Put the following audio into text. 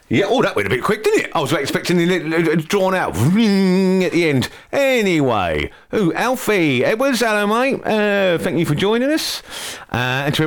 Yeah, oh, that went a bit quick, didn't it? I was expecting it drawn out at the end. Anyway, Alfie Edwards, hello, mate. Thank you for joining us. And to